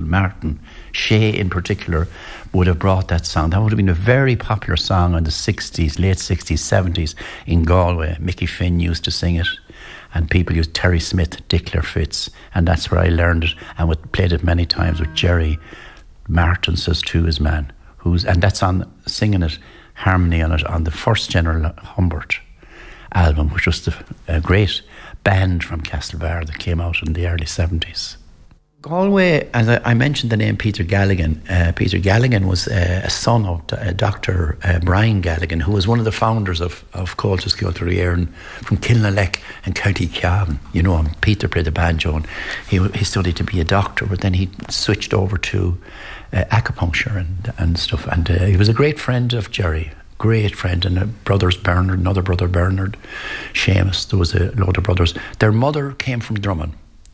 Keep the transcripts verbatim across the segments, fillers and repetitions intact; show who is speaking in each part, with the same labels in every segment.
Speaker 1: Martin, Shay in particular, would have brought that song. That would have been a very popular song in the sixties, late sixties, seventies in Galway. Mickey Finn used to sing it, and people used Terry Smith, Dickler Fitz, and that's where I learned it and would played it many times with Jerry. Martin says to his man, who's and that's on singing it, harmony on it, on the first General Humbert album, which was the, a great band from Castlebar that came out in the early seventies. Galway, as I, I mentioned the name Peter Galligan. Uh, Peter Galligan was uh, a son of uh, Doctor Uh, Brian Galligan, who was one of the founders of, of Comhaltas Ceoltóirí from Kilnalek and County Cavan. You know him. Peter played the banjo, and he, he studied to be a doctor, but then he switched over to uh, acupuncture and, and stuff. And uh, he was a great friend of Jerry. Great friend, and a brothers Bernard, another brother Bernard, Seamus. There was a load of brothers. Their mother came from Drummond.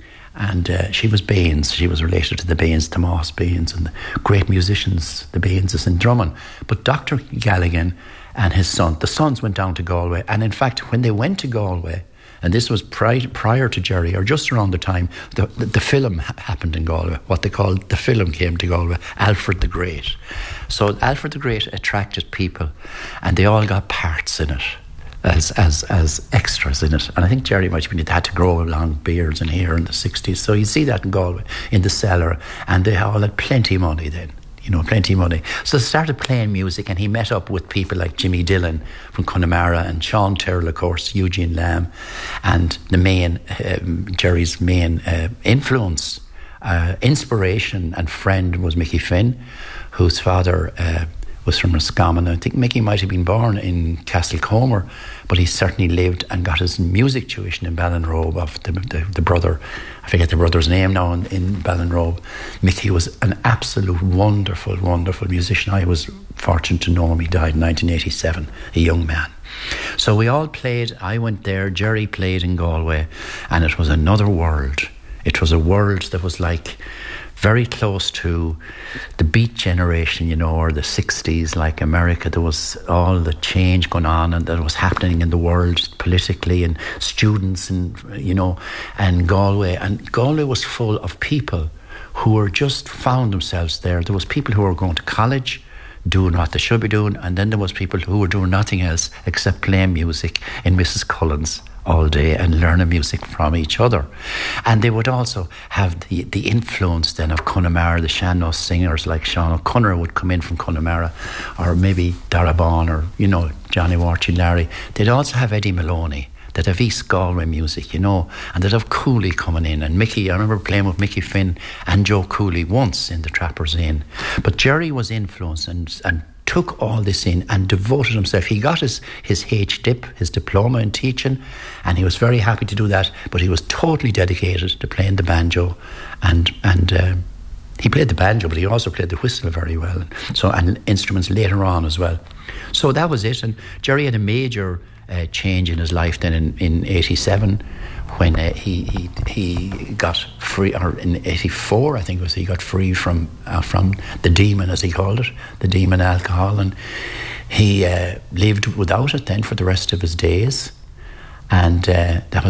Speaker 1: And uh, she was Baines. She was related to the Baines, Tomas Baines, and the great musicians, the Baineses in Drummond. But Doctor Galligan and his son, the sons went down to Galway. And in fact, when they went to Galway, and this was pri- prior to Jerry, or just around the time the, the, the film ha- happened in Galway, what they called the film came to Galway, Alfred the Great. So Alfred the Great attracted people, and they all got parts in it. As, as as extras in it. And I think Jerry might have been, had to grow long beards and hair in the sixties. So you see that in Galway, in the cellar. And they all had plenty of money then, you know, plenty of money. So they started playing music, and he met up with people like Jimmy Dillon from Connemara and Sean Tyrrell, of course, Eugene Lamb. And the main, um, Jerry's main uh, influence, uh, inspiration and friend was Mickey Finn, whose father uh, was from Roscommon. I think Mickey might have been born in Castlecomer, but he certainly lived and got his music tuition in Ballinrobe of the, the, the brother, I forget the brother's name now, in, in Ballinrobe. Mickey was an absolute wonderful, wonderful musician. I was fortunate to know him. He died in nineteen eighty-seven, a young man. So we all played. I went there, Jerry played in Galway, and it was another world. It was a world that was like very close to the Beat generation, you know, or the sixties, like America. There was all the change going on and that was happening in the world politically, and students, and, you know, and Galway. And Galway was full of people who were just found themselves there. There was people who were going to college, doing what they should be doing, and then there was people who were doing nothing else except playing music in Missus Cullen's all day and learning music from each other. And they would also have the, the influence then of Connemara, the Sean-Nós singers like Sean O'Connor would come in from Connemara, or maybe Darabon, or, you know, Johnny Warchie Larry. They'd also have Eddie Maloney. They'd have East Galway music, you know, and they'd have Cooley coming in. And Mickey, I remember playing with Mickey Finn and Joe Cooley once in the Trappers Inn. But Jerry was influenced and, and took all this in and devoted himself. He got his, his H D I P, his diploma in teaching, and he was very happy to do that, but he was totally dedicated to playing the banjo, and and uh, he played the banjo, but he also played the whistle very well, so and instruments later on as well. So that was it. And Jerry had a major uh, change in his life then in, in eighty-seven, when uh, he, he he got free, or in eighty-four I think it was, he got free from uh, from the demon, as he called it, the demon alcohol, and he uh, lived without it then for the rest of his days, and uh, that was